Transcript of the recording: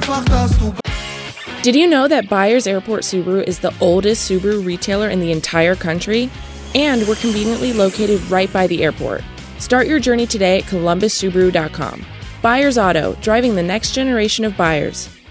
Did you know that Byers Airport Subaru is the oldest Subaru retailer in the entire country? And we're conveniently located right by the airport. Start your journey today at columbussubaru.com. Byers Auto, driving the next generation of buyers.